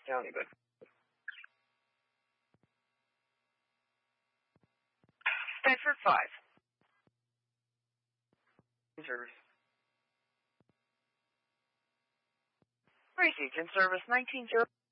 County, but Bedford 5. Service. Gracie, can service 19-0.